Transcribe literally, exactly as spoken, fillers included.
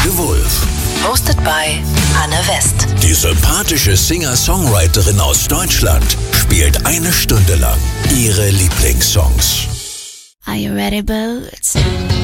Freiwillige Wulff. Hosted by Anne West. Die sympathische Singer-Songwriterin aus Deutschland spielt eine Stunde lang ihre Lieblingssongs. Are you ready, Boots?